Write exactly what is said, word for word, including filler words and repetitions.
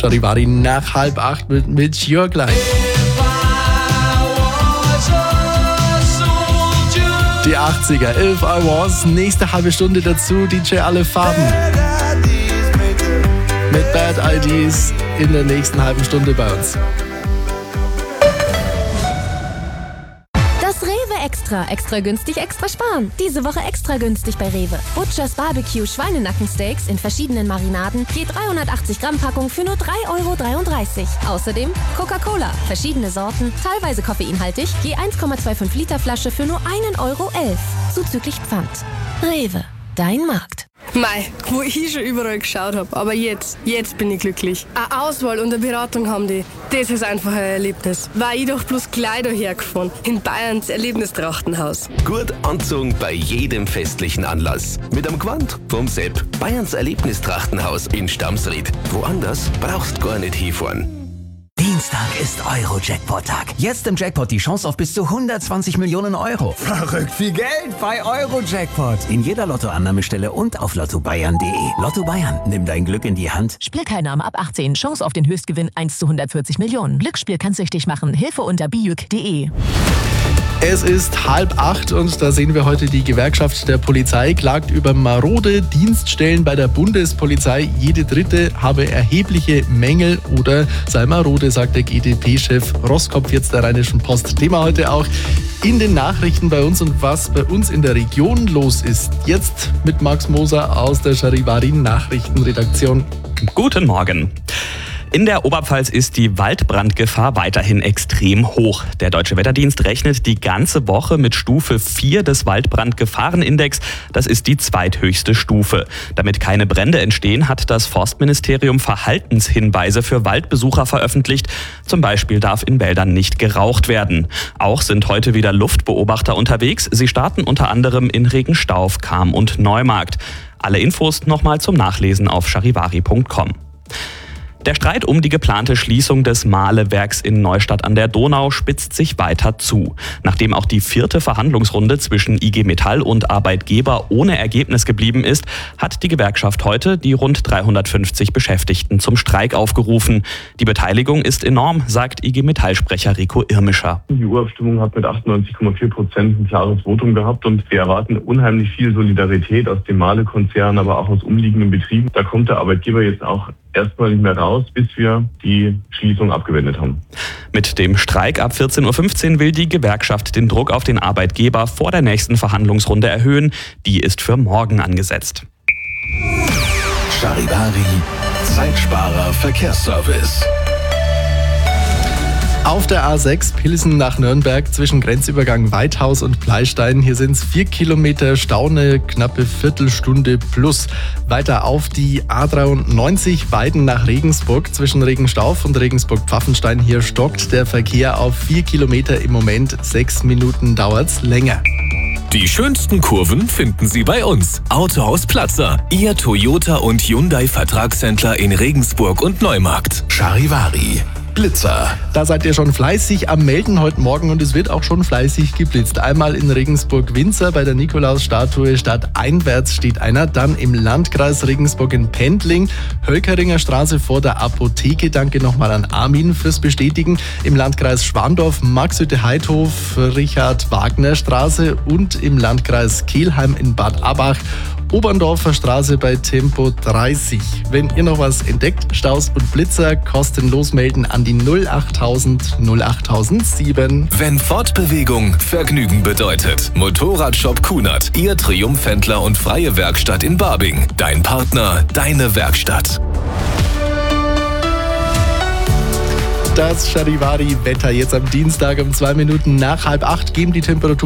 Charivari nach halb acht mit, mit Your gleich. Die achtziger, If I Was, nächste halbe Stunde dazu, D J Alle Farben. Mit Bad I Ds in der nächsten halben Stunde bei uns. Das Rewe Extra. Extra günstig, extra sparen. Diese Woche extra günstig bei Rewe. Butchers Barbecue Schweinenackensteaks in verschiedenen Marinaden. Je dreihundertachtzig Gramm Packung für nur drei Euro dreiunddreißig. Außerdem Coca-Cola. Verschiedene Sorten, teilweise koffeinhaltig. Je eins Komma fünfundzwanzig Liter Flasche für nur ein Euro elf. Zuzüglich Pfand. Rewe. Dein Markt. Mei, wo ich schon überall geschaut habe, aber jetzt, jetzt bin ich glücklich. Eine Auswahl und eine Beratung haben die, das ist einfach ein Erlebnis. War ich doch bloß gleich dahergefahren, in Bayerns Erlebnistrachtenhaus. Gut angezogen bei jedem festlichen Anlass. Mit einem Gewand vom Sepp. Bayerns Erlebnistrachtenhaus in Stamsried. Woanders brauchst gar nicht hinfahren. Dienstag ist Euro-Jackpot-Tag. Jetzt im Jackpot die Chance auf bis zu hundertzwanzig Millionen Euro. Verrückt viel Geld bei Euro-Jackpot. In jeder Lottoannahmestelle und auf lotto bayern punkt de. Lotto Bayern, nimm dein Glück in die Hand. Spielteilnahme ab achtzehn. Chance auf den Höchstgewinn eins zu hundertvierzig Millionen. Glücksspiel kann süchtig machen. Hilfe unter bijuk punkt de. Es ist halb acht und da sehen wir heute, die Gewerkschaft der Polizei klagt über marode Dienststellen bei der Bundespolizei. Jede dritte habe erhebliche Mängel oder sei marode, sagt der G D P-Chef Roskopf jetzt der Rheinischen Post. Thema heute auch in den Nachrichten bei uns und was bei uns in der Region los ist. Jetzt mit Max Moser aus der Charivari Nachrichtenredaktion. Guten Morgen. In der Oberpfalz ist die Waldbrandgefahr weiterhin extrem hoch. Der Deutsche Wetterdienst rechnet die ganze Woche mit Stufe vier des Waldbrandgefahrenindex. Das ist die zweithöchste Stufe. Damit keine Brände entstehen, hat das Forstministerium Verhaltenshinweise für Waldbesucher veröffentlicht. Zum Beispiel darf in Wäldern nicht geraucht werden. Auch sind heute wieder Luftbeobachter unterwegs. Sie starten unter anderem in Regenstauf, Cham und Neumarkt. Alle Infos nochmal zum Nachlesen auf charivari punkt com. Der Streit um die geplante Schließung des Mahle-Werks in Neustadt an der Donau spitzt sich weiter zu. Nachdem auch die vierte Verhandlungsrunde zwischen I G Metall und Arbeitgeber ohne Ergebnis geblieben ist, hat die Gewerkschaft heute die rund dreihundertfünfzig Beschäftigten zum Streik aufgerufen. Die Beteiligung ist enorm, sagt I G Metall-Sprecher Rico Irmischer. Die Urabstimmung hat mit achtundneunzig Komma vier Prozent ein klares Votum gehabt und wir erwarten unheimlich viel Solidarität aus dem Mahle-Konzern, aber auch aus umliegenden Betrieben. Da kommt der Arbeitgeber jetzt auch erstmal nicht mehr raus, bis wir die Schließung abgewendet haben. Mit dem Streik ab vierzehn Uhr fünfzehn will die Gewerkschaft den Druck auf den Arbeitgeber vor der nächsten Verhandlungsrunde erhöhen. Die ist für morgen angesetzt. Charivari, Zeitsparer Verkehrsservice. Auf der A sechs Pilsen nach Nürnberg zwischen Grenzübergang Weithaus und Pleistein. Hier sind es vier Kilometer Stau, eine knappe Viertelstunde plus. Weiter auf die A dreiundneunzig Weiden nach Regensburg zwischen Regenstauf und Regensburg-Pfaffenstein. Hier stockt der Verkehr auf vier Kilometer im Moment. Sechs Minuten dauert's länger. Die schönsten Kurven finden Sie bei uns. Autohaus Platzer, Ihr Toyota und Hyundai Vertragshändler in Regensburg und Neumarkt. Charivari. Blitzer. Da seid ihr schon fleißig am Melden heute Morgen und es wird auch schon fleißig geblitzt. Einmal in Regensburg-Winzer bei der Nikolausstatue stadteinwärts steht einer, dann im Landkreis Regensburg in Pendling, Hölkeringer Straße vor der Apotheke. Danke nochmal an Armin fürs Bestätigen. Im Landkreis Schwandorf, Maxhütte-Heidhof, Richard-Wagner-Straße und im Landkreis Kelheim in Bad Abach, Oberndorfer Straße bei Tempo dreißig. Wenn ihr noch was entdeckt, Staus und Blitzer, kostenlos melden an die null achttausend null achttausendsieben. Wenn Fortbewegung Vergnügen bedeutet. Motorradshop Kunert, Ihr Triumphhändler und freie Werkstatt in Barbing. Dein Partner, deine Werkstatt. Das Charivari-Wetter jetzt am Dienstag um zwei Minuten nach halb acht geben die Temperatur